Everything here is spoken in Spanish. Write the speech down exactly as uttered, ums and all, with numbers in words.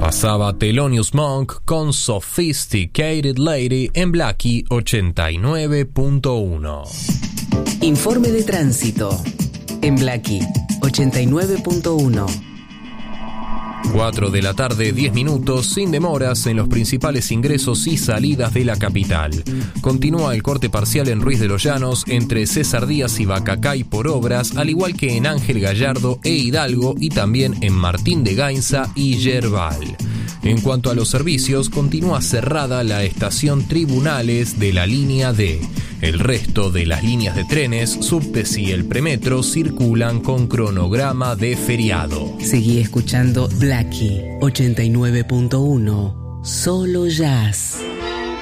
Pasaba Thelonious Monk con Sophisticated Lady en Blackie ochenta y nueve punto uno. Informe de tránsito en Blackie ochenta y nueve punto uno. cuatro de la tarde, diez minutos, sin demoras en los principales ingresos y salidas de la capital. Continúa el corte parcial en Ruiz de los Llanos entre César Díaz y Bacacay por obras, al igual que en Ángel Gallardo e Hidalgo y también en Martín de Gainza y Yerbal. En cuanto a los servicios, continúa cerrada la estación Tribunales de la línea D. El resto de las líneas de trenes, subtes y el premetro circulan con cronograma de feriado. Seguí escuchando Blackie ochenta y nueve punto uno, solo jazz.